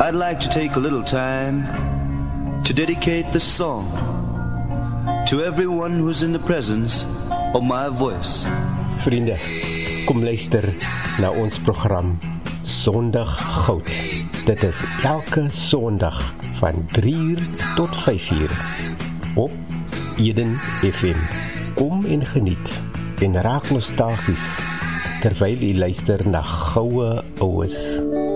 I'd like to take a little time to dedicate this song to everyone who's in the presence of my voice. Vriende, kom luister na ons program Sondag Goud. Dit is elke Sondag van 3 tot 5 op Eden FM. Kom en geniet en raak nostalgies terwyl jy luister na goue oues.